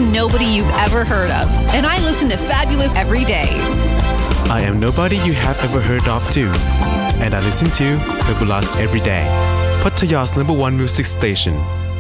am nobody you've ever heard of, and I listen to Fabulous every day. I am nobody you have ever heard of too, and I listen to Fabulous every day. Pattaya's #1 music station.